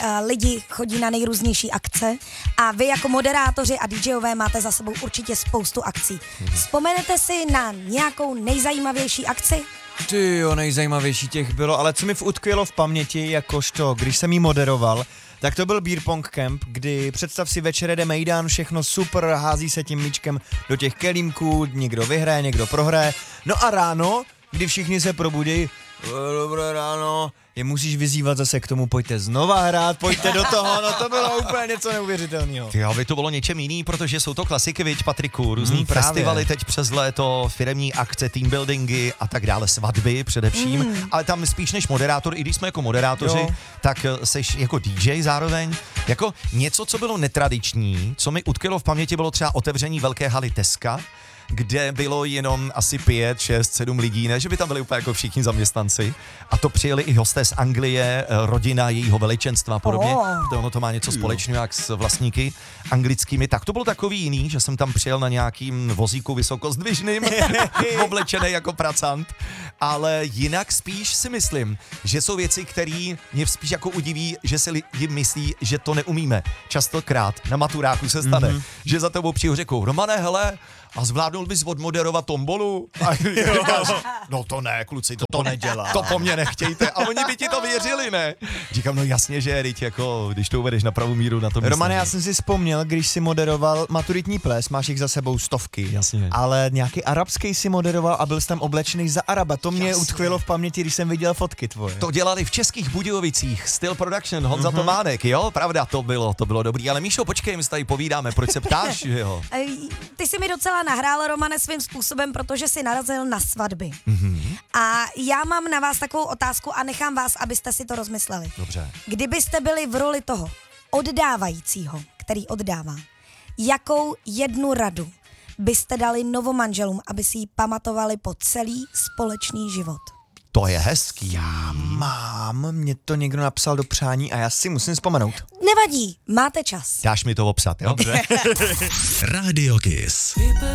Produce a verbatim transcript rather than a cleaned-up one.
uh, lidi chodí na nejrůznější akce a vy jako moderátoři a DJové máte za sebou určitě spoustu akcí. Hmm. Vzpomenete si na nějakou nejzajímavější akci? Ty jo, nejzajímavější těch bylo, ale co mi utkvělo v paměti, jakožto, když jsem jí moderoval, tak to byl Beer Pong Camp, kdy představ si večer jede mejdan, všechno super, hází se tím míčkem do těch kelímků, někdo vyhraje, někdo prohraje. No a ráno, kdy všichni se probudí, dobré ráno, je musíš vyzývat zase k tomu, pojďte znova hrát, pojďte do toho, no to bylo úplně něco neuvěřitelného. Jo, by to bylo něčem jiný, protože jsou to klasiky, viď, Patriku, různý hmm, festivaly teď přes léto, firemní akce, team buildingy a tak dále, svatby především, hmm. ale tam spíš než moderátor, i když jsme jako moderátoři, jo. tak seš jako D J zároveň, jako něco, co bylo netradiční, co mi utkvělo v paměti, bylo třeba otevření velké haly Teska, kde bylo jenom asi pět, šest, sedm lidí, ne, že by tam byli úplně jako všichni zaměstnanci. A to přijeli i hosté z Anglie, rodina jejího veličenstva a podobně. Oh. Protože ono to má něco společného jak s vlastníky anglickými. Tak to bylo takový jiný, že jsem tam přijel na nějakým vozíku vysokozdvižným, oblečený jako pracant. Ale jinak spíš si myslím, že jsou věci, které mě spíš jako udiví, že si lidi myslí, že to neumíme. Častokrát na maturáku se stane, mm-hmm. že za tebou přijdu řekou, Romane, hele, a zvládnul bys odmoderovat tombolu? A říkáš, no to ne, kluci, to, to nedělá. To po mně nechtějte. A oni by ti to věřili, ne? Říkám, no jasně, že teď jako, když to uvedeš na pravou míru, na to myslím. Romane, já jsem si vzpomněl, když si moderoval maturitní ples, máš jich za sebou stovky. Jasně. Ale nějaký arabský si moderoval a byl jsi tam oblečený za Araba. To mě jasně. utkvělo v paměti, když jsem viděl fotky tvoje. To dělali v Českých Budějovicích, Styl Production, Honza mm-hmm. Tománek, jo? Pravda, to bylo, to bylo dobrý. Ale Míšo, počkej, my se tady povídáme, proč se ptáš, že jo? Ty si mi docela nahrál, Romane, svým způsobem, protože si narazil na svatby. Mm-hmm. A já mám na vás takovou otázku a nechám vás, abyste si to rozmysleli. Dobře. Kdybyste byli v roli toho oddávajícího, který oddává, jakou jednu radu byste dali novomanželům, aby si ji pamatovali po celý společný život? To je hezký. Já mám, mě to někdo napsal do přání a já si musím vzpomenout. Nevadí, máte čas. Dáš mi to obsat, jo? Dobře. Radio Kiss.